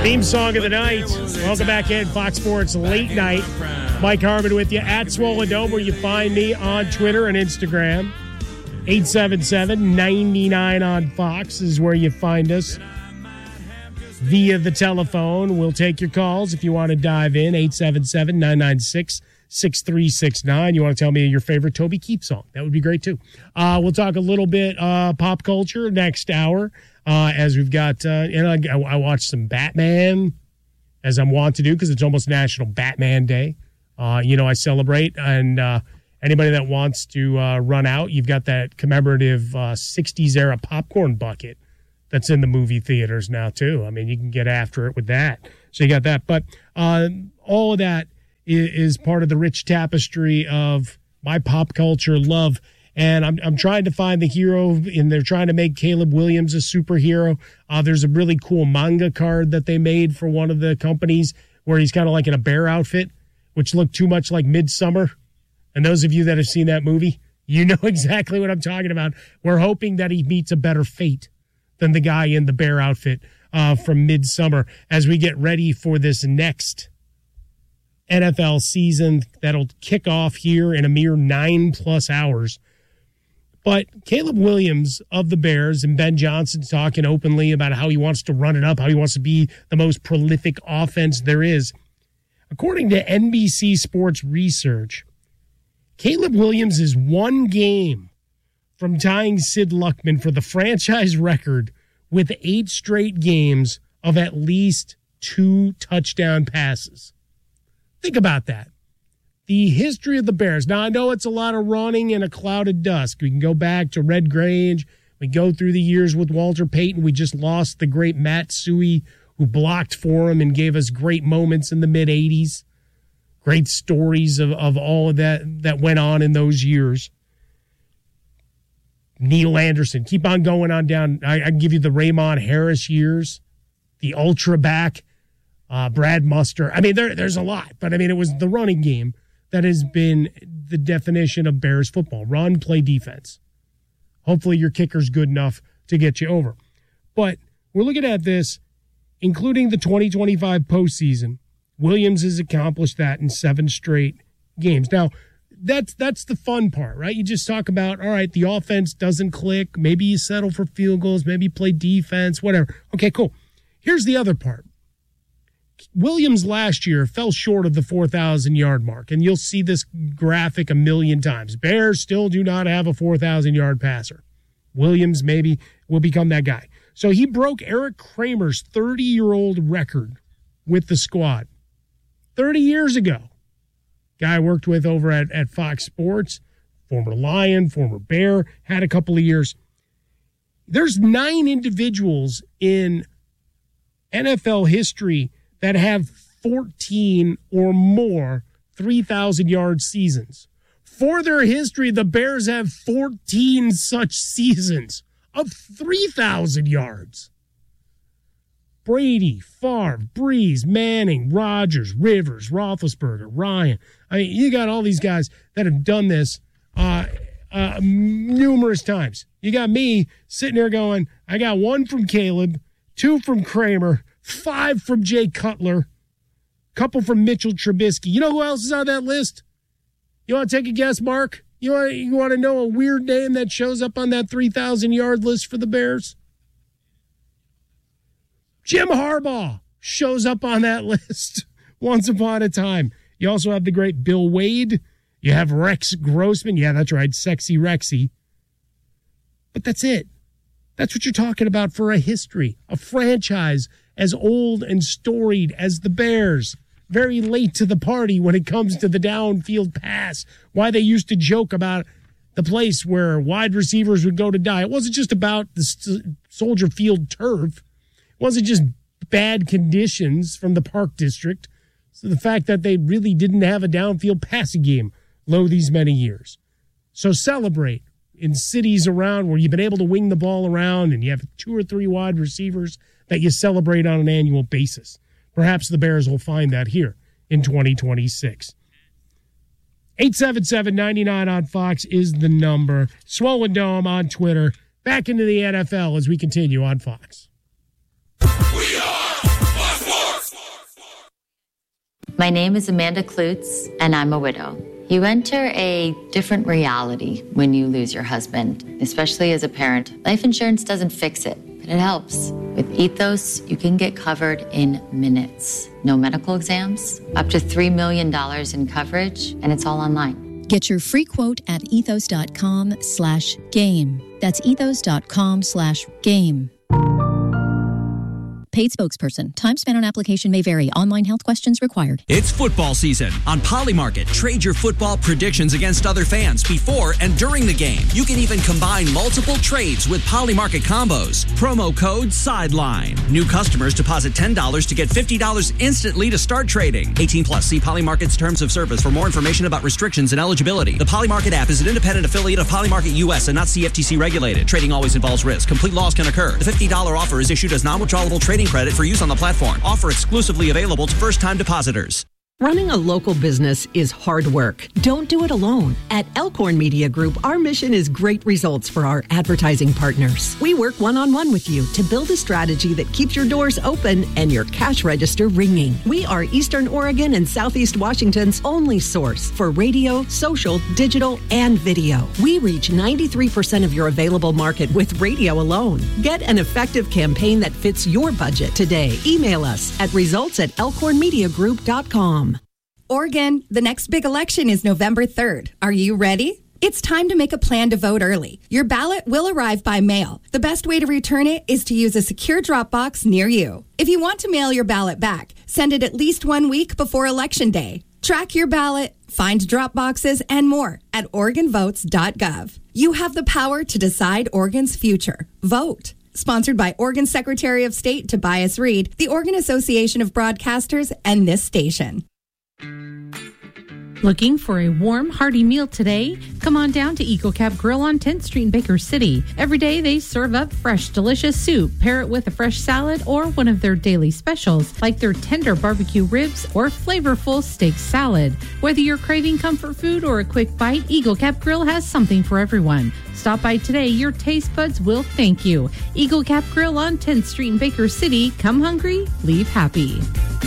Theme song of the night. Welcome back in Fox Sports Late Night. Mike Harmon with you at Swollen Dome, where you find me on Twitter and Instagram. 877-99 on Fox is where you find us. Via the telephone, we'll take your calls if you want to dive in. 877-996-6369. You want to tell me your favorite Toby Keith song? That would be great, too. We'll talk a little bit pop culture next hour. As we've got, I watched some Batman, as I'm wont to do, because it's almost National Batman Day. I celebrate, and anybody that wants to run out, you've got that commemorative 60s-era popcorn bucket that's in the movie theaters now, too. I mean, you can get after it with that. So you got that. But all of that is part of the rich tapestry of my pop culture love. And I'm trying to find the hero, and they're trying to make Caleb Williams a superhero. There's a really cool manga card that they made for one of the companies where he's kind of like in a bear outfit, which looked too much like Midsummer. And those of you that have seen that movie, you know exactly what I'm talking about. We're hoping that he meets a better fate than the guy in the bear outfit from Midsummer as we get ready for this next NFL season that'll kick off here in a mere 9+ hours. But Caleb Williams of the Bears and Ben Johnson's talking openly about how he wants to run it up, how he wants to be the most prolific offense there is. According to NBC Sports Research, Caleb Williams is one game from tying Sid Luckman for the franchise record with 8 straight games of at least 2 touchdown passes. Think about that. The history of the Bears. Now, I know it's a lot of running in a cloud of dust. We can go back to Red Grange. We go through the years with Walter Payton. We just lost the great Matt Suhey, who blocked for him and gave us great moments in the mid-'80s. Great stories of all of that went on in those years. Neil Anderson. Keep on going on down. I can give you the Raymond Harris years. The ultra back. Brad Muster. I mean, there's a lot. But, I mean, it was the running game that has been the definition of Bears football. Run, play defense. Hopefully your kicker's good enough to get you over. But we're looking at this, including the 2025 postseason. Williams has accomplished that in 7 straight games. Now, that's the fun part, right? You just talk about, all right, the offense doesn't click. Maybe you settle for field goals. Maybe you play defense, whatever. Okay, cool. Here's the other part. Williams last year fell short of the 4,000-yard mark, and you'll see this graphic a million times. Bears still do not have a 4,000-yard passer. Williams maybe will become that guy. So he broke Eric Kramer's 30-year-old record with the squad 30 years ago. Guy I worked with over at Fox Sports, former Lion, former Bear, had a couple of years. There's 9 individuals in NFL history that have 14 or more 3,000-yard seasons. For their history, the Bears have 14 such seasons of 3,000 yards. Brady, Favre, Breeze, Manning, Rodgers, Rivers, Roethlisberger, Ryan. I mean, you got all these guys that have done this numerous times. You got me sitting there going, I got 1 from Caleb, 2 from Kramer, 5 from Jay Cutler, couple from Mitchell Trubisky. You know who else is on that list? You want to take a guess, Mark? You want to know a weird name that shows up on that 3,000-yard list for the Bears? Jim Harbaugh shows up on that list once upon a time. You also have the great Bill Wade. You have Rex Grossman. Yeah, that's right, Sexy Rexy. But that's it. That's what you're talking about for a history, a franchise as old and storied as the Bears. Very late to the party when it comes to the downfield pass. Why they used to joke about the place where wide receivers would go to die. It wasn't just about the Soldier Field turf. It wasn't just bad conditions from the Park District. So the fact that they really didn't have a downfield passing game low these many years. So celebrate in cities around where you've been able to wing the ball around and you have 2 or 3 wide receivers that you celebrate on an annual basis. Perhaps the Bears will find that here in 2026. 877-99 on Fox is the number. Swollen Dome on Twitter. Back into the NFL as we continue on Fox. We are Fox My name is Amanda Klutz, and I'm a widow. You enter a different reality when you lose your husband, especially as a parent. Life insurance doesn't fix it, but it helps. With Ethos, you can get covered in minutes. No medical exams, up to $3 million in coverage, and it's all online. Get your free quote at ethos.com/game. That's ethos.com/game. Paid spokesperson. Time spent on application may vary. Online health questions required. It's football season. On Polymarket, trade your football predictions against other fans before and during the game. You can even combine multiple trades with Polymarket combos. Promo code SIDELINE. New customers deposit $10 to get $50 instantly to start trading. 18 plus. See Polymarket's terms of service for more information about restrictions and eligibility. The Polymarket app is an independent affiliate of Polymarket US and not CFTC regulated. Trading always involves risk. Complete loss can occur. The $50 offer is issued as non-withdrawable trading credit for use on the platform. Offer exclusively available to first-time depositors. Running a local business is hard work. Don't do it alone. At Elkhorn Media Group, our mission is great results for our advertising partners. We work one-on-one with you to build a strategy that keeps your doors open and your cash register ringing. We are Eastern Oregon and Southeast Washington's only source for radio, social, digital, and video. We reach 93% of your available market with radio alone. Get an effective campaign that fits your budget today. Email us at results@elkhornmediagroup.com. Oregon, the next big election is November 3rd. Are you ready? It's time to make a plan to vote early. Your ballot will arrive by mail. The best way to return it is to use a secure drop box near you. If you want to mail your ballot back, send it at least 1 week before Election Day. Track your ballot, find drop boxes, and more at OregonVotes.gov. You have the power to decide Oregon's future. Vote. Sponsored by Oregon Secretary of State Tobias Reed, the Oregon Association of Broadcasters, and this station. Looking for a warm, hearty meal today? Come on down to Eagle Cab Grill on 10th Street in Baker City. Every day they serve up fresh, delicious soup. Pair it with a fresh salad or one of their daily specials, like their tender barbecue ribs or flavorful steak salad. Whether you're craving comfort food or a quick bite, Eagle Cab Grill has something for everyone. Stop by today. Your taste buds will thank you. Eagle Cab Grill on 10th Street in Baker City. Come hungry, leave happy.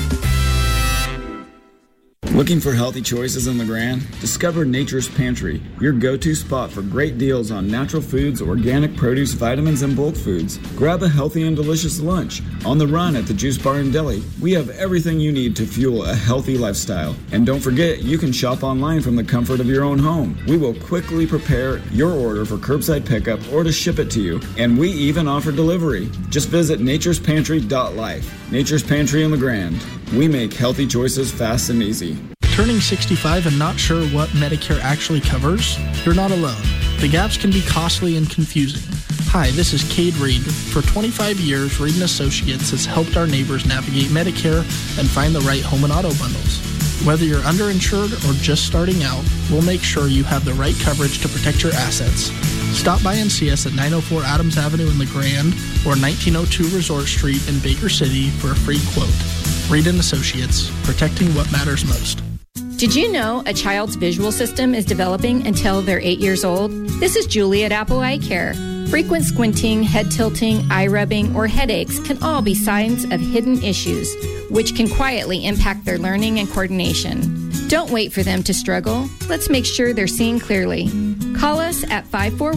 Looking for healthy choices in the Grand? Discover Nature's Pantry, your go-to spot for great deals on natural foods, organic produce, vitamins, and bulk foods. Grab a healthy and delicious lunch. On the run at the Juice Bar and Deli, we have everything you need to fuel a healthy lifestyle. And don't forget, you can shop online from the comfort of your own home. We will quickly prepare your order for curbside pickup or to ship it to you. And we even offer delivery. Just visit naturespantry.life. Nature's Pantry in the Grand. We make healthy choices fast and easy. Turning 65 and not sure what Medicare actually covers? You're not alone. The gaps can be costly and confusing. Hi, this is Cade Reed. For 25 years, Reed & Associates has helped our neighbors navigate Medicare and find the right home and auto bundles. Whether you're underinsured or just starting out, we'll make sure you have the right coverage to protect your assets. Stop by and see us at 904 Adams Avenue in the Grand or 1902 Resort Street in Baker City for a free quote. Reed & Associates, protecting what matters most. Did you know a child's visual system is developing until they're 8 years old? This is Julie at Apple Eye Care. Frequent squinting, head tilting, eye rubbing, or headaches can all be signs of hidden issues, which can quietly impact their learning and coordination. Don't wait for them to struggle. Let's make sure they're seeing clearly. Call us at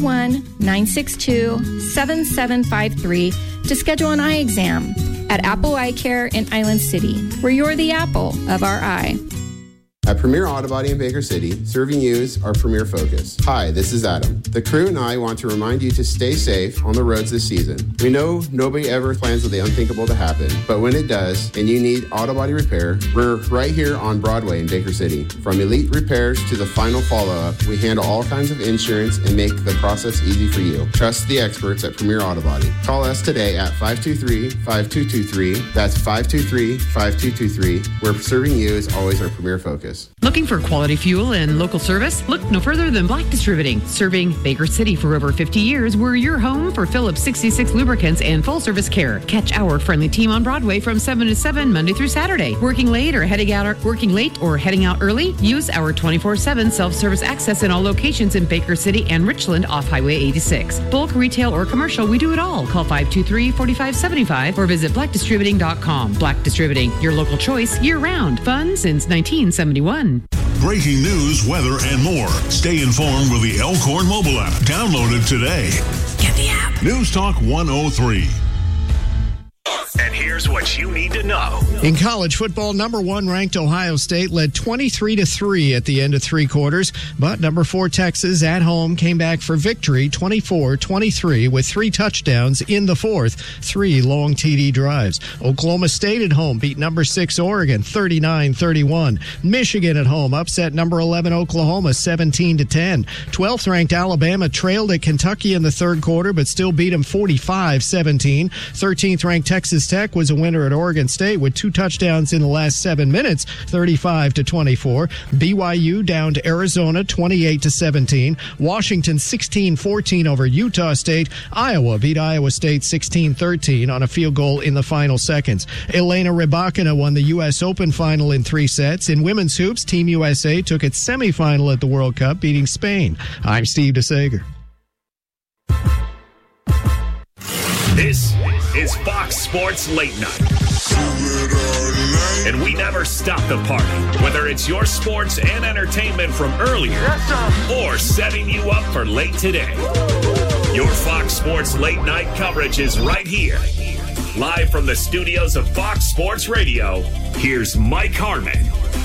541-962-7753 to schedule an eye exam at Apple Eye Care in Island City, where you're the apple of our eye. At Premier Auto Body in Baker City, serving you is our premier focus. Hi, this is Adam. The crew and I want to remind you to stay safe on the roads this season. We know nobody ever plans for the unthinkable to happen, but when it does, and you need auto body repair, we're right here on Broadway in Baker City. From elite repairs to the final follow-up, we handle all kinds of insurance and make the process easy for you. Trust the experts at Premier Auto Body. Call us today at 523-5223. That's 523-5223, where serving you is always our premier focus. Focus. Looking for quality fuel and local service? Look no further than Black Distributing. Serving Baker City for over 50 years, we're your home for Phillips 66 lubricants and full-service care. Catch our friendly team on Broadway from 7 to 7 Monday through Saturday. Working late or heading out early? Use our 24/7 self-service access in all locations in Baker City and Richland off Highway 86. Bulk, retail, or commercial, we do it all. Call 523-4575 or visit blackdistributing.com. Black Distributing, your local choice year-round. Fun since 1971. Breaking news, weather, and more. Stay informed with the Elkhorn mobile app. Download it today. Get the app. News Talk 103. And here's what you need to know. In college football, number 1 ranked Ohio State led 23-3 at the end of 3 quarters, but number 4 Texas at home came back for victory 24-23 with 3 touchdowns in the 4th, 3 long TD drives. Oklahoma State at home beat number 6 Oregon 39-31. Michigan at home upset number 11 Oklahoma 17-10. 12th ranked Alabama trailed at Kentucky in the 3rd quarter, but still beat them 45-17. 13th ranked Texas Tech was a winner at Oregon State with 2 touchdowns in the last 7 minutes, 35-24. BYU down to Arizona 28-17. Washington 16-14 over Utah State. Iowa beat Iowa State 16-13 on a field goal in the final seconds. Elena Rybakina won the U.S. Open final in 3 sets. In women's hoops, Team USA took its semifinal at the World Cup, beating Spain. I'm Steve DeSager. This is Fox Sports Late Night. And we never stop the party, whether it's your sports and entertainment from earlier or setting you up for late today. Your Fox Sports Late Night coverage is right here. Live from the studios of Fox Sports Radio, here's Mike Harmon.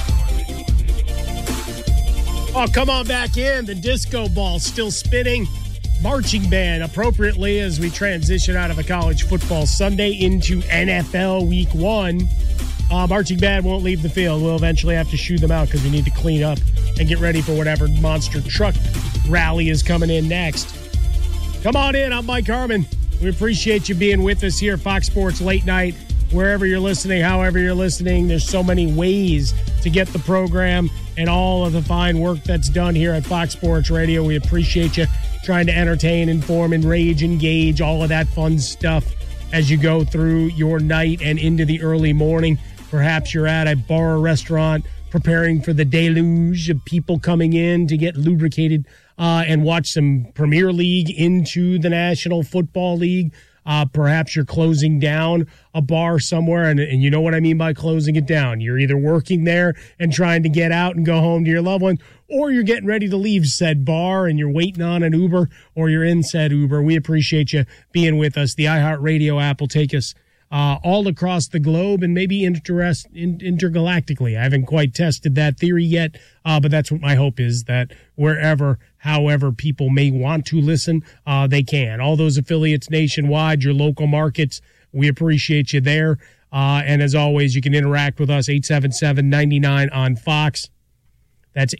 Oh, come on back in. The disco ball still spinning. Marching band appropriately as we transition out of a college football Sunday into NFL Week 1. Marching band won't leave the field. We'll eventually have to shoo them out because we need to clean up and get ready for whatever monster truck rally is coming in next. Come on in. I'm Mike Harmon. We appreciate you being with us here at Fox Sports Late Night. Wherever you're listening, however you're listening, there's so many ways to get the program and all of the fine work that's done here at Fox Sports Radio. We appreciate you trying to entertain, inform, enrage, engage, all of that fun stuff as you go through your night and into the early morning. Perhaps you're at a bar or restaurant preparing for the deluge of people coming in to get lubricated and watch some Premier League into the National Football League. Perhaps you're closing down a bar somewhere, and you know what I mean by closing it down. You're either working there and trying to get out and go home to your loved ones, or you're getting ready to leave said bar and you're waiting on an Uber, or you're in said Uber. We appreciate you being with us. The iHeartRadio app will take us all across the globe and maybe intergalactically. I haven't quite tested that theory yet, but that's what my hope is, that wherever, however people may want to listen, they can. All those affiliates nationwide, your local markets, we appreciate you there. And as always, you can interact with us, 877-99 on Fox. That's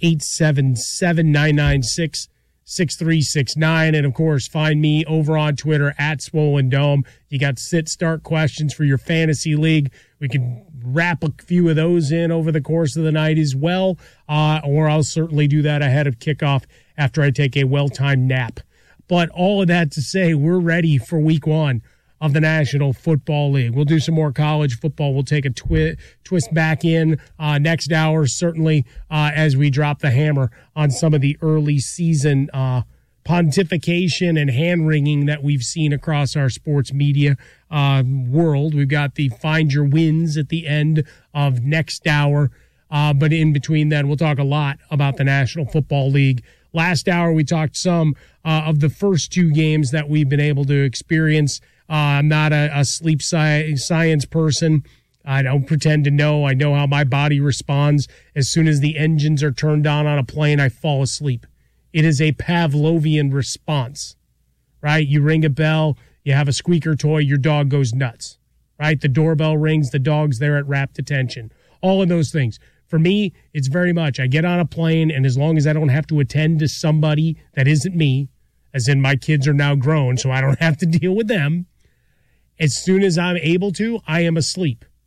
877-996-6369. And, of course, find me over on Twitter at Swollen Dome. You got sit-start questions for your fantasy league. We can wrap a few of those in over the course of the night as well, or I'll certainly do that ahead of kickoff after I take a well-timed nap. But all of that to say, we're ready for Week 1 of the National Football League. We'll do some more college football. We'll take a twist back in next hour, certainly as we drop the hammer on some of the early season pontification and hand-wringing that we've seen across our sports media world. We've got the Find Your Wins at the end of next hour. But in between that, we'll talk a lot about the National Football League. Last hour, we talked some of the first 2 games that we've been able to experience. I'm not a sleep science person. I don't pretend to know. I know how my body responds. As soon as the engines are turned on a plane, I fall asleep. It is a Pavlovian response, right? You ring a bell, you have a squeaker toy, your dog goes nuts, right? The doorbell rings, the dog's there at rapt attention. All of those things. For me, it's very much, I get on a plane, and as long as I don't have to attend to somebody that isn't me, as in my kids are now grown, so I don't have to deal with them, as soon as I'm able to, I am asleep.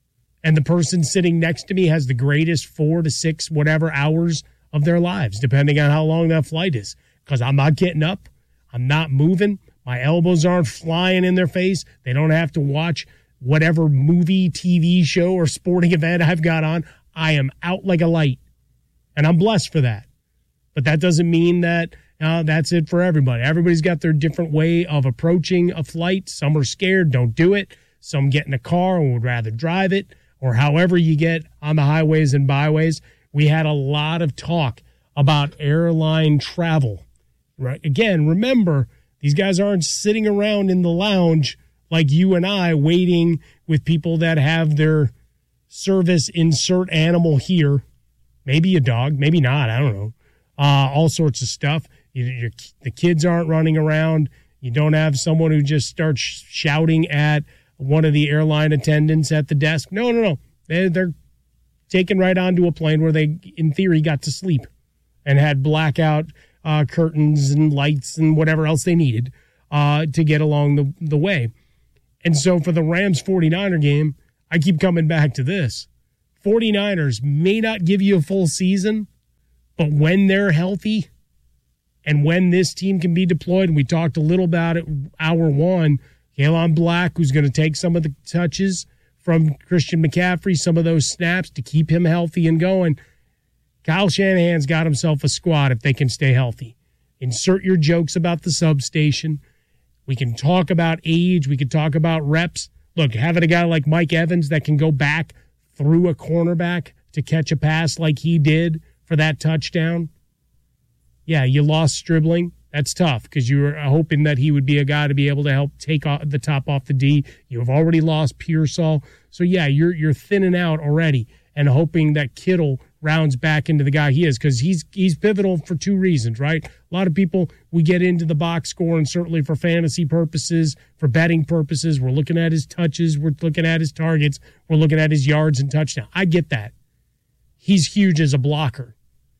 And the person sitting next to me has the greatest 4 to 6 whatever hours of their lives, depending on how long that flight is. Because I'm not getting up. I'm not moving. My elbows aren't flying in their face. They don't have to watch whatever movie, TV show, or sporting event I've got on. I am out like a light. And I'm blessed for that. But that doesn't mean that that's it for everybody. Everybody's got their different way of approaching a flight. Some are scared, don't do it. Some get in a car and would rather drive it. Or however you get on the highways and byways. We had a lot of talk about airline travel. Right? Again, remember, these guys aren't sitting around in the lounge like you and I waiting with people that have their service insert animal here. Maybe a dog, maybe not, I don't know. All sorts of stuff. The kids aren't running around. You don't have someone who just starts shouting at one of the airline attendants at the desk. No. They're taken right onto a plane where they, in theory, got to sleep and had blackout curtains and lights and whatever else they needed to get along the way. And so for the Rams 49er game, I keep coming back to this. 49ers may not give you a full season, but when they're healthy and when this team can be deployed, and we talked a little about it, hour one, Kalon Black, who's going to take some of the touches from Christian McCaffrey, some of those snaps to keep him healthy and going. Kyle Shanahan's got himself a squad if they can stay healthy. Insert your jokes about the substation. We can talk about age. We can talk about reps. Look, having a guy like Mike Evans that can go back through a cornerback to catch a pass like he did for that touchdown. Yeah, you lost Stribling. That's tough because you were hoping that he would be a guy to be able to help take the top off the D. You have already lost Pearsall. So, yeah, you're thinning out already and hoping that Kittle rounds back into the guy he is because he's pivotal for two reasons, right? A lot of people, we get into the box score, and certainly for fantasy purposes, for betting purposes, we're looking at his touches, we're looking at his targets, we're looking at his yards and touchdown. I get that. He's huge as a blocker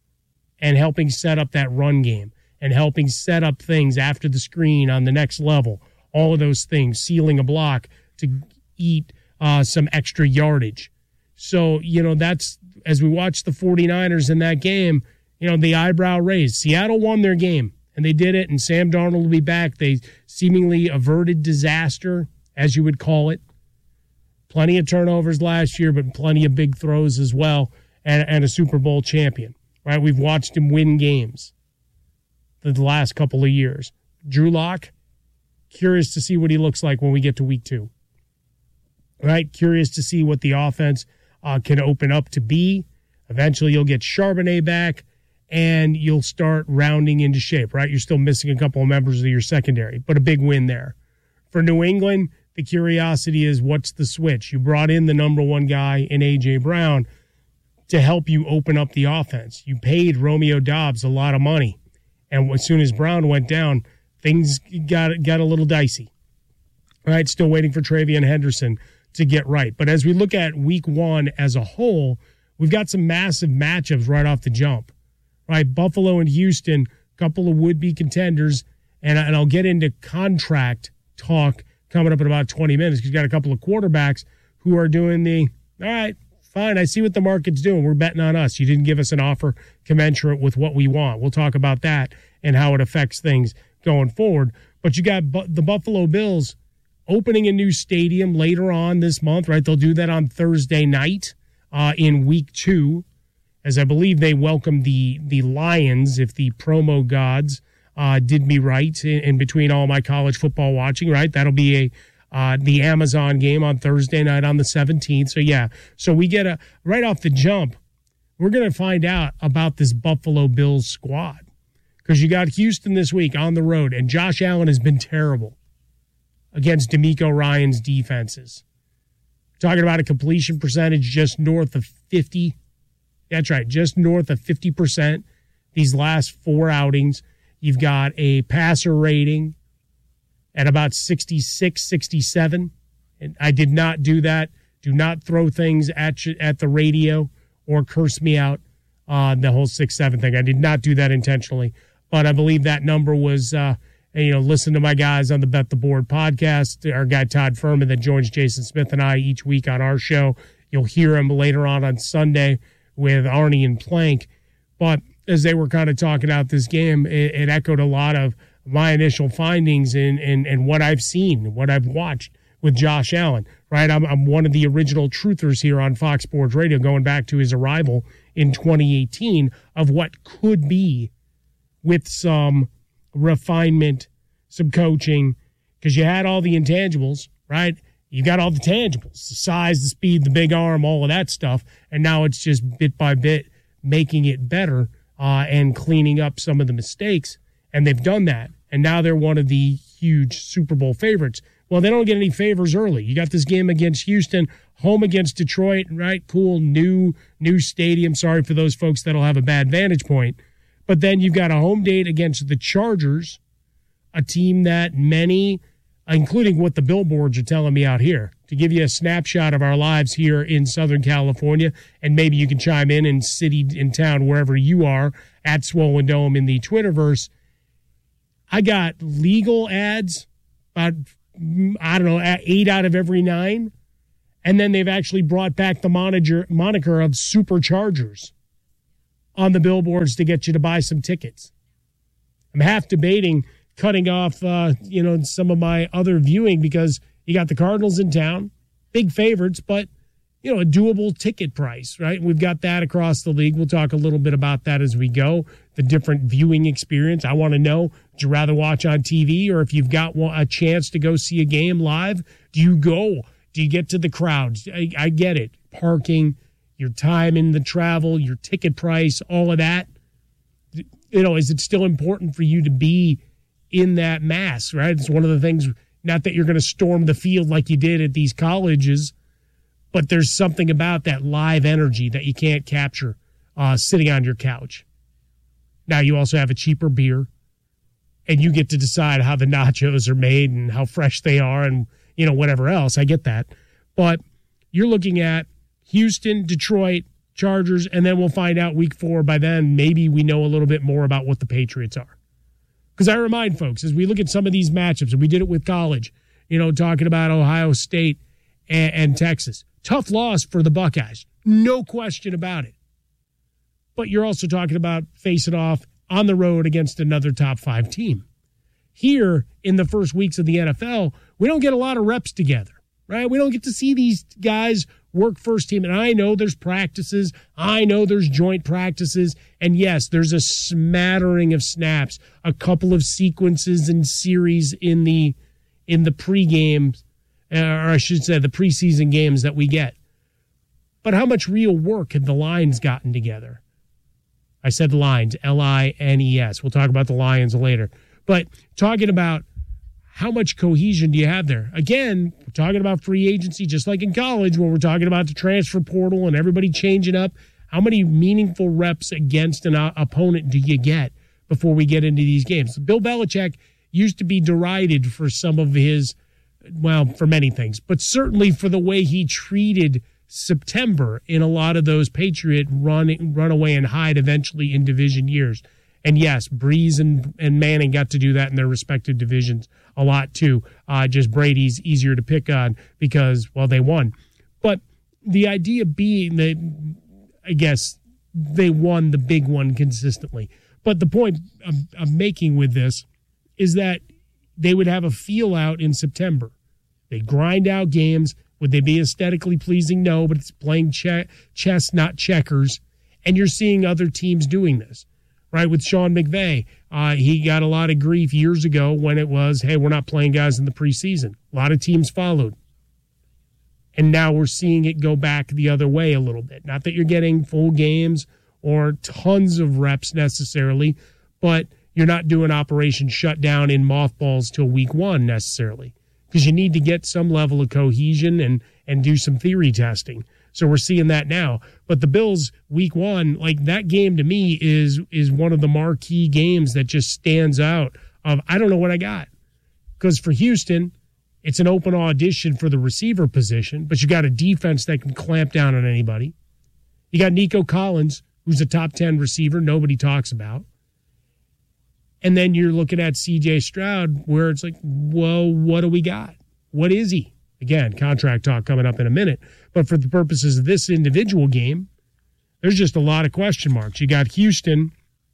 and helping set up that run game and helping set up things after the screen on the next level. All of those things, sealing a block to eat some extra yardage. So, that's, as we watch the 49ers in that game, the eyebrow raised. Seattle won their game, and they did it, and Sam Darnold will be back. They seemingly averted disaster, as you would call it. Plenty of turnovers last year, but plenty of big throws as well, and a Super Bowl champion. Right? We've watched him win games the last couple of years. Drew Lock, curious to see what he looks like when we get to week 2. Right? Curious to see what the offense can open up to be. Eventually you'll get Charbonnet back and you'll start rounding into shape, right? You're still missing a couple of members of your secondary, but a big win there. For New England, the curiosity is what's the switch? You brought in the number one guy in A.J. Brown to help you open up the offense. You paid Romeo Doubs a lot of money. And as soon as Brown went down, things got a little dicey. All right, still waiting for Travion Henderson to get right. But as we look at week 1 as a whole, we've got some massive matchups right off the jump. Right, Buffalo and Houston, a couple of would-be contenders, and I'll get into contract talk coming up in about 20 minutes because you've got a couple of quarterbacks who are doing all right, fine, I see what the market's doing. We're betting on us. You didn't give us an offer commensurate with what we want. We'll talk about that and how it affects things going forward. But you got the Buffalo Bills opening a new stadium later on this month, right? They'll do that on Thursday night in week 2, as I believe they welcome the Lions, if the promo gods did me right in between all my college football watching, right? That'll be the Amazon game on Thursday night on the 17th. So, yeah. So we get right off the jump, we're going to find out about this Buffalo Bills squad because you got Houston this week on the road, and Josh Allen has been terrible against DeMeco Ryans' defenses. Talking about a completion percentage just north of 50. That's right, just north of 50% these last 4 outings. You've got a passer rating at about 66, 67. And I did not do that. Do not throw things at the radio or curse me out on the whole 6-7 thing. I did not do that intentionally. But I believe that number was... listen to my guys on the Bet the Board podcast, our guy Todd Furman that joins Jason Smith and I each week on our show. You'll hear him later on Sunday with Arnie and Plank. But as they were kind of talking out this game, it echoed a lot of my initial findings and what I've seen, what I've watched with Josh Allen, right? I'm one of the original truthers here on Fox Sports Radio, going back to his arrival in 2018, of what could be with some refinement, some coaching, because you had all the intangibles, right? You got all the tangibles, the size, the speed, the big arm, all of that stuff, and now it's just bit by bit making it better and cleaning up some of the mistakes, and they've done that, and now they're one of the huge Super Bowl favorites. Well, they don't get any favors early. You got this game against Houston, home against Detroit, right? Cool, new stadium. Sorry for those folks that'll have a bad vantage point. But then you've got a home date against the Chargers, a team that many, including what the billboards are telling me out here, to give you a snapshot of our lives here in Southern California, and maybe you can chime in city, in town, wherever you are, at Swollen Dome in the Twitterverse. I got legal ads, about, 8 out of every 9. And then they've actually brought back the moniker of Superchargers on the billboards to get you to buy some tickets. I'm half debating cutting off, some of my other viewing, because you got the Cardinals in town, big favorites, but, a doable ticket price, right? We've got that across the league. We'll talk a little bit about that as we go, the different viewing experience. I want to know, would you rather watch on TV, or if you've got a chance to go see a game live, do you go? Do you get to the crowds? I get it. Parking, your time in the travel, your ticket price, all of that. Is it still important for you to be in that mass, right? It's one of the things, not that you're going to storm the field like you did at these colleges, but there's something about that live energy that you can't capture sitting on your couch. Now, you also have a cheaper beer, and you get to decide how the nachos are made and how fresh they are and, whatever else. I get that. But you're looking at Houston, Detroit, Chargers, and then we'll find out week 4. By then, maybe we know a little bit more about what the Patriots are. Because I remind folks, as we look at some of these matchups, and we did it with college, talking about Ohio State and Texas. Tough loss for the Buckeyes. No question about it. But you're also talking about facing off on the road against another top 5 team. Here, in the first weeks of the NFL, we don't get a lot of reps together, right? We don't get to see these guys work first team. And I know there's practices. I know there's joint practices. And yes, there's a smattering of snaps, a couple of sequences and series in the pregame, or I should say the preseason games that we get. But how much real work have the lines gotten together? I said lines, Lines. We'll talk about the Lions later. But talking about how much cohesion do you have there? Again, we're talking about free agency, just like in college when we're talking about the transfer portal and everybody changing up. How many meaningful reps against an opponent do you get before we get into these games? Bill Belichick used to be derided for some of his, for many things, but certainly for the way he treated September in a lot of those Patriot run away and hide eventually in division years. And yes, Breeze and Manning got to do that in their respective divisions a lot too. Just Brady's easier to pick on because, they won. But the idea being that, I guess, they won the big one consistently. But the point I'm making with this is that they would have a feel out in September. They grind out games. Would they be aesthetically pleasing? No, but it's playing chess, not checkers. And you're seeing other teams doing this, right? With Sean McVay, he got a lot of grief years ago when it was, hey, we're not playing guys in the preseason. A lot of teams followed. And now we're seeing it go back the other way a little bit. Not that you're getting full games or tons of reps necessarily, but you're not doing Operation Shutdown in mothballs till week 1 necessarily, because you need to get some level of cohesion and do some theory testing. So we're seeing that now. But the Bills, week 1, that game to me is one of the marquee games that just stands out of, I don't know what I got. Because for Houston, it's an open audition for the receiver position, but you got a defense that can clamp down on anybody. You got Nico Collins, who's a top 10 receiver nobody talks about. And then you're looking at C.J. Stroud, where it's like, well, what do we got? What is he? Again, contract talk coming up in a minute. But for the purposes of this individual game, there's just a lot of question marks. You got Houston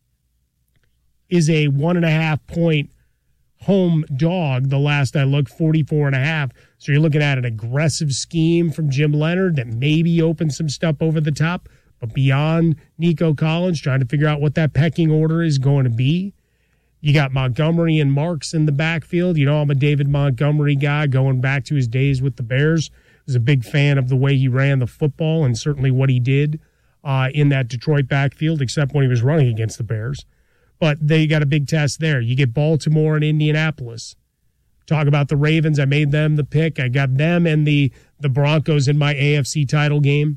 is a 1.5-point home dog. The last I looked, 44.5. So you're looking at an aggressive scheme from Jim Leonard that maybe opens some stuff over the top. But beyond Nico Collins, trying to figure out what that pecking order is going to be. You got Montgomery and Marks in the backfield. You know, I'm a David Montgomery guy going back to his days with the Bears. I was a big fan of the way he ran the football and certainly what he did in that Detroit backfield, except when he was running against the Bears. But they got a big test there. You get Baltimore and Indianapolis. Talk about the Ravens. I made them the pick. I got them and the Broncos in my AFC title game.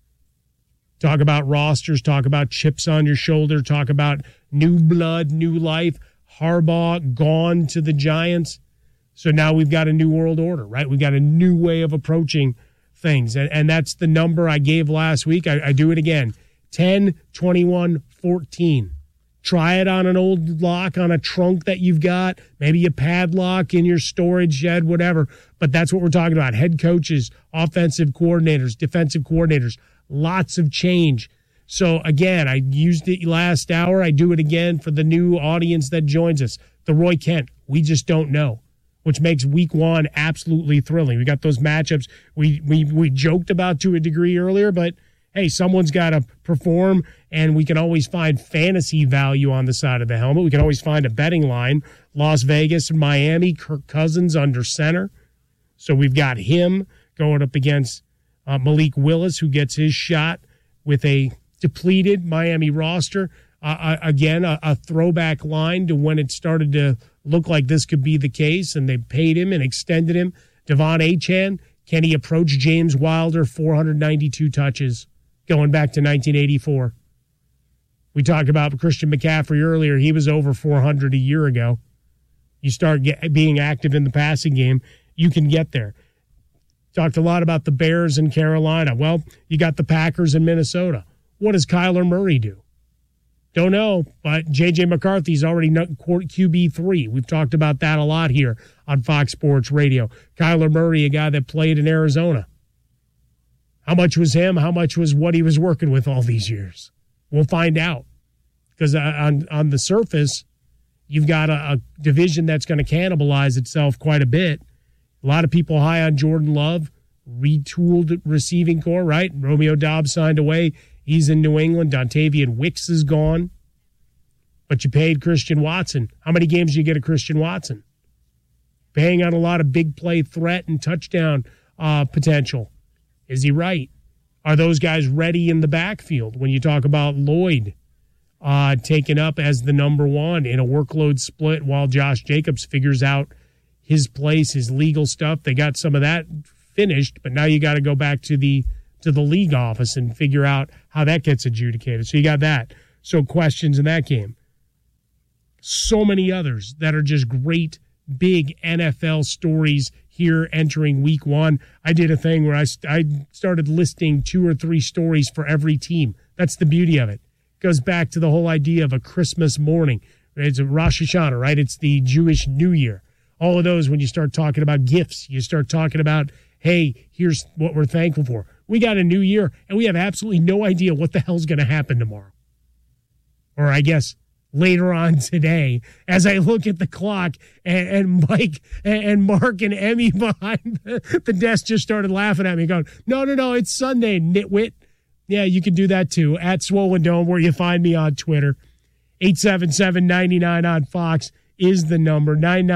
Talk about rosters. Talk about chips on your shoulder. Talk about new blood, new life. Harbaugh gone to the Giants. So now we've got a new world order, right? We've got a new way of approaching things. And that's the number I gave last week. I do it again. 10, 21, 14. Try it on an old lock on a trunk that you've got, maybe a padlock in your storage shed, whatever. But that's what we're talking about. Head coaches, offensive coordinators, defensive coordinators, lots of change. So, again, I used it last hour. I do it again for the new audience that joins us. The Roy Kent, we just don't know, which makes week one absolutely thrilling. We got those matchups we joked about to a degree earlier, but hey, someone's got to perform, and we can always find fantasy value on the side of the helmet. We can always find a betting line. Las Vegas and Miami, Kirk Cousins under center. So we've got him going up against Malik Willis, who gets his shot with a depleted Miami roster. Again, a throwback line to when it started to look like this could be the case, and they paid him and extended him. Devon Achane, can he approach James Wilder, 492 touches? Going back to 1984. We talked about Christian McCaffrey earlier. He was over 400 a year ago. You start being active in the passing game, you can get there. Talked a lot about the Bears in Carolina. Well, you got the Packers in Minnesota. What does Kyler Murray do? Don't know, but J.J. McCarthy's already QB3. We've talked about that a lot here on Fox Sports Radio. Kyler Murray, a guy that played in Arizona. How much was him? How much was what he was working with all these years? We'll find out. Because on the surface, you've got a division that's going to cannibalize itself quite a bit. A lot of people high on Jordan Love, retooled receiving core, right? Romeo Doubs signed away. He's in New England. Dontavian Wicks is gone. But you paid Christian Watson. How many games do you get of Christian Watson? Paying on a lot of big play threat and touchdown potential. Is he right? Are those guys ready in the backfield when you talk about Lloyd taken up as the number one in a workload split while Josh Jacobs figures out his place, his legal stuff? They got some of that finished, but now you got to go back to the league office and figure out how that gets adjudicated. So you got that. So questions in that game. So many others that are just great, big NFL stories here entering week one. I did a thing where I started listing 2 or 3 stories for every team. That's the beauty of it. Goes back to the whole idea of a Christmas morning. It's a Rosh Hashanah, right? It's the Jewish New Year. All of those, when you start talking about gifts, you start talking about, hey, here's what we're thankful for. We got a new year, and we have absolutely no idea what the hell's going to happen tomorrow. Or I guess later on today, as I look at the clock, and Mike and Mark and Emmy behind the desk just started laughing at me, going, no, it's Sunday, nitwit. Yeah, you can do that too. At Swollen Dome, where you find me on Twitter. 877-99 on Fox is the number.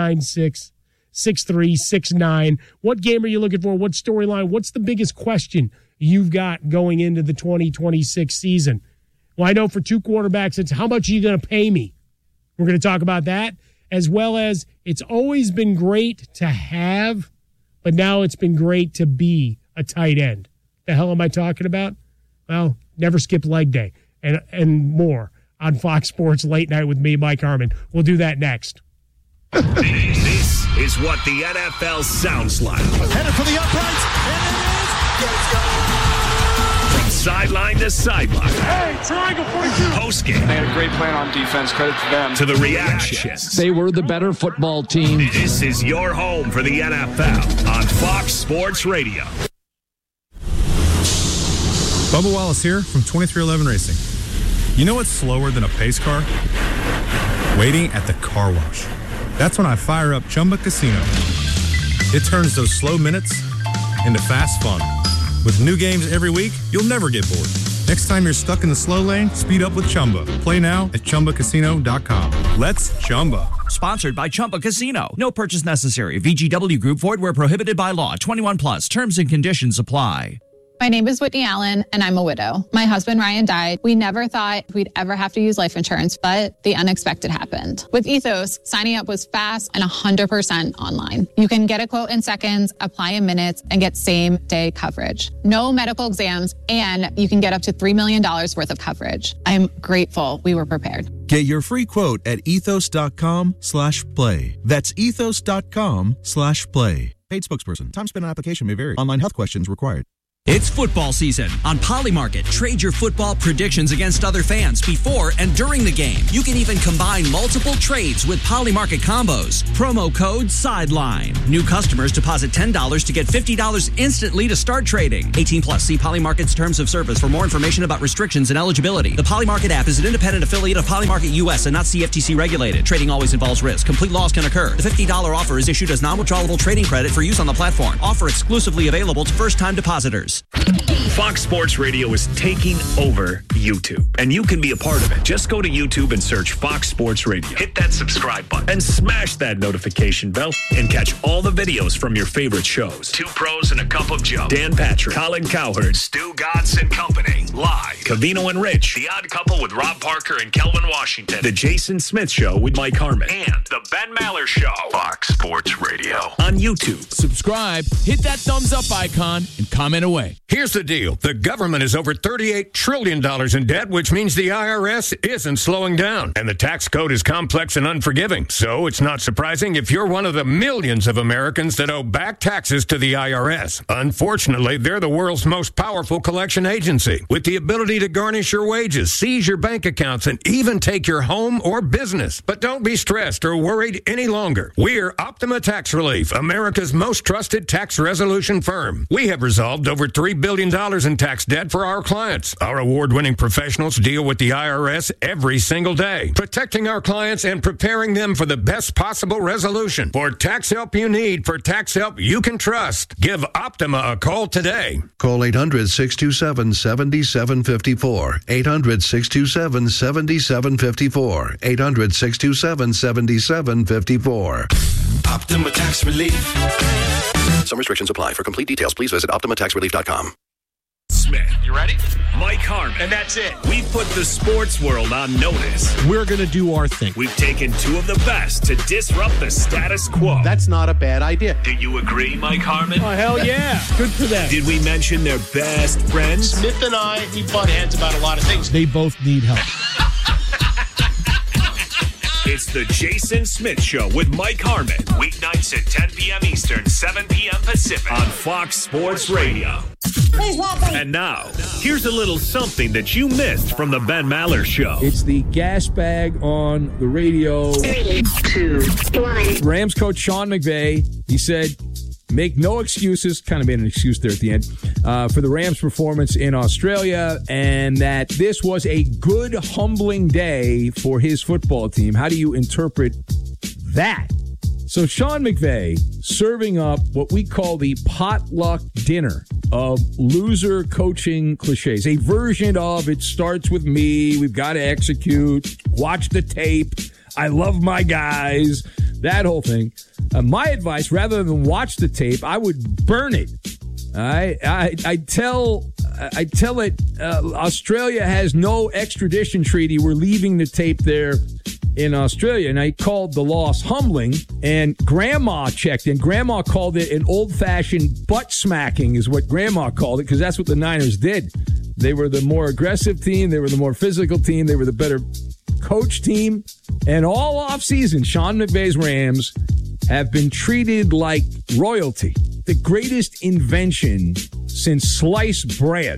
996-6369. What game are you looking for? What storyline? What's the biggest question you've got going into the 2026 season? Well, I know for 2 quarterbacks, it's how much are you going to pay me? We're going to talk about that, as well as it's always been great to have, but now it's been great to be a tight end. The hell am I talking about? Well, never skip leg day and more on Fox Sports Late Night with me, Mike Harmon. We'll do that next. This is what the NFL sounds like. Headed for the uprights, and it is. Let's go! sideline to sideline. Hey, triangle 42. Post-game. They had a great plan on defense. Credit to them. To the reactions. They were the better football team. This is your home for the NFL on Fox Sports Radio. Bubba Wallace here from 2311 Racing. You know what's slower than a pace car? Waiting at the car wash. That's when I fire up Chumba Casino. It turns those slow minutes into fast fun. With new games every week, you'll never get bored. Next time you're stuck in the slow lane, speed up with Chumba. Play now at ChumbaCasino.com. Let's Chumba. Sponsored by Chumba Casino. No purchase necessary. VGW Group. Void where prohibited by law. 21 plus. Terms and conditions apply. My name is Whitney Allen, and I'm a widow. My husband, Ryan, died. We never thought we'd ever have to use life insurance, but the unexpected happened. With Ethos, signing up was fast and 100% online. You can get a quote in seconds, apply in minutes, and get same-day coverage. No medical exams, and you can get up to $3 million worth of coverage. I'm grateful we were prepared. Get your free quote at ethos.com/play. That's ethos.com/play. Paid spokesperson. Time spent on application may vary. Online health questions required. It's football season. On Polymarket, trade your football predictions against other fans before and during the game. You can even combine multiple trades with Polymarket combos. Promo code SIDELINE. New customers deposit $10 to get $50 instantly to start trading. 18 plus. See Polymarket's terms of service for more information about restrictions and eligibility. The Polymarket app is an independent affiliate of Polymarket US and not CFTC regulated. Trading always involves risk. Complete loss can occur. The $50 offer is issued as non-withdrawable trading credit for use on the platform. Offer exclusively available to first-time depositors. Fox Sports Radio is taking over YouTube, and you can be a part of it. Just go to YouTube and search Fox Sports Radio. Hit that subscribe button and smash that notification bell and catch all the videos from your favorite shows. Two Pros and a Cup of Joe. Dan Patrick, Colin Cowherd, Stu Gatz and Company. Live. Covino and Rich. The Odd Couple with Rob Parker and Kelvin Washington. The Jason Smith Show with Mike Harmon. And The Ben Maller Show. Fox Sports Radio. On YouTube. Subscribe, hit that thumbs up icon, and comment away. Here's the deal. The government is over $38 trillion in debt, which means the IRS isn't slowing down. And the tax code is complex and unforgiving. So it's not surprising if you're one of the millions of Americans that owe back taxes to the IRS. Unfortunately, they're the world's most powerful collection agency, with the ability to garnish your wages, seize your bank accounts, and even take your home or business. But don't be stressed or worried any longer. We're Optima Tax Relief, America's most trusted tax resolution firm. We have resolved over $3 billion in tax debt for our clients. Our award-winning professionals deal with the IRS every single day, protecting our clients and preparing them for the best possible resolution. For tax help you need, for tax help you can trust, give Optima a call today. Call 800-627-7754. 800-627-7754. 800-627-7754. Optima Tax Relief. Some restrictions apply. For complete details, please visit OptimaTaxRelief.com. Smith. You ready? Mike Harmon. And that's it. We've put the sports world on notice. We're going to do our thing. We've taken two of the best to disrupt the status quo. That's not a bad idea. Do you agree, Mike Harmon? Oh, hell yeah. Good for them. Did we mention their best friends? Smith and I, we butt heads about a lot of things. They both need help. It's the Jason Smith Show with Mike Harmon. Weeknights at 10 p.m. Eastern, 7 p.m. Pacific on Fox Sports Radio. And now, here's a little something that you missed from the Ben Maller Show. It's the gas bag on the radio. 3, 2, 1. Rams coach Sean McVay, he said, make no excuses, kind of made an excuse there at the end, for the Rams' performance in Australia, and that this was a good, humbling day for his football team. How do you interpret that? So Sean McVay serving up what we call the potluck dinner of loser coaching cliches, a version of it starts with me, we've got to execute, watch the tape, I love my guys, that whole thing. My advice, rather than watch the tape, I would burn it. I tell it Australia has no extradition treaty. We're leaving the tape there in Australia. And I called the loss humbling, and Grandma checked in. Grandma called it an old-fashioned butt smacking is what Grandma called it, because that's what the Niners did. They were the more aggressive team. They were the more physical team. They were the better coach team. And all offseason, Sean McVay's Rams have been treated like royalty. The greatest invention since sliced bread.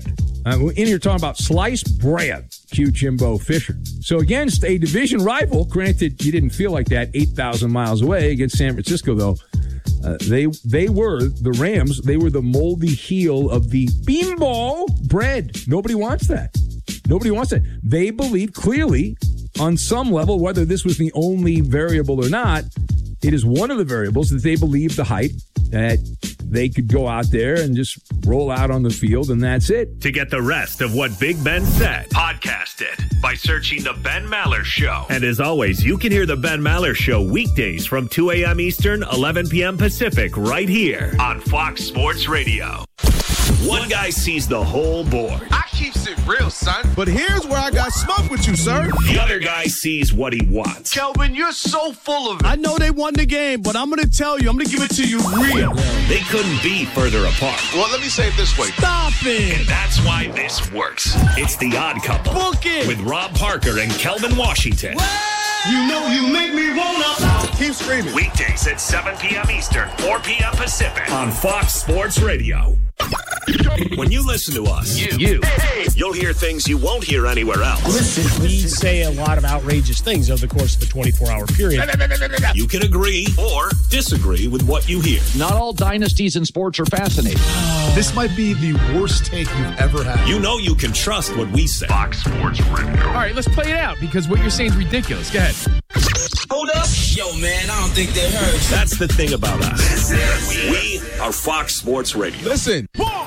We're in here talking about sliced bread, cue Jimbo Fisher. So against a division rival, granted you didn't feel like that 8,000 miles away against San Francisco, though, they were, the Rams, they were the moldy heel of the bimbo bread. Nobody wants that. Nobody wants it. They believe clearly on some level, whether this was the only variable or not, it is one of the variables that they believe the hype that they could go out there and just roll out on the field, and that's it. To get the rest of what Big Ben said, podcast it by searching The Ben Maller Show. And as always, you can hear The Ben Maller Show weekdays from 2 a.m. Eastern, 11 p.m. Pacific, right here on Fox Sports Radio. One guy sees the whole board. I keeps it real, son. But here's where I got smoked with you, sir. The other guy sees what he wants. Kelvin, you're so full of it. I know they won the game, but I'm going to tell you, I'm going to give it to you real. They couldn't be further apart. Well, let me say it this way. Stop it. And that's why this works. It's The Odd Couple. Book it. With Rob Parker and Kelvin Washington. You know you make me wanna. Keep screaming. Weekdays at 7 p.m. Eastern, 4 p.m. Pacific on Fox Sports Radio. When you listen to us, you'll hear things you won't hear anywhere else. Listen. We say a lot of outrageous things over the course of a 24-hour period. You can agree or disagree with what you hear. Not all dynasties in sports are fascinating. This might be the worst take you've ever had. You know you can trust what we say. Fox Sports Radio. All right, let's play it out because what you're saying is ridiculous. Go ahead. Hold up. Yo, man, I don't think they heard you. That's the thing about us. We are Fox Sports Radio. Listen.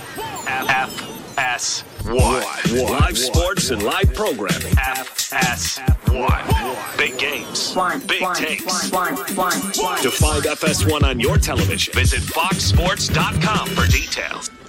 FS1. Live sports and live programming. FS1. Big games. Big takes. To find FS1 on your television, visit foxsports.com for details.